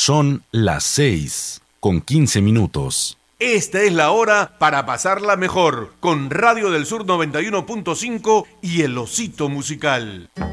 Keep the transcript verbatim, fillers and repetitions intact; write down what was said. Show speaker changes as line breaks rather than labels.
Son las seis con quince minutos.
Esta es la hora para pasarla mejor con Radio del Sur noventa y uno punto cinco y El Osito Musical.